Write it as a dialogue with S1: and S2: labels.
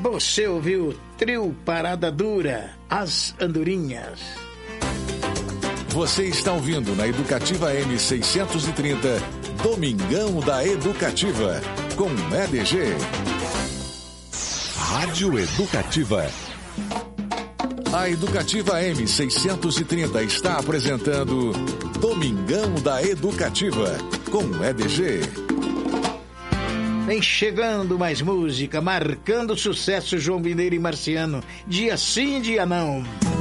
S1: Você ouviu Trio Parada Dura, As Andorinhas.
S2: Você está ouvindo na Educativa M630, Domingão da Educativa, com EDG. Rádio Educativa. A Educativa M630 está apresentando Domingão da Educativa, com EDG.
S1: Vem chegando mais música, marcando sucesso, João Mineiro e Marciano. Dia sim, dia não.